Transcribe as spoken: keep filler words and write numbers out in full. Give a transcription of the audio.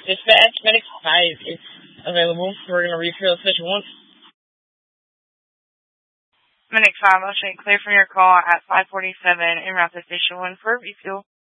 Dispatch, Medic five is available. We're going to refill station one. Medic five, I'll show you clear from your call at five forty-seven en route to station one for refuel.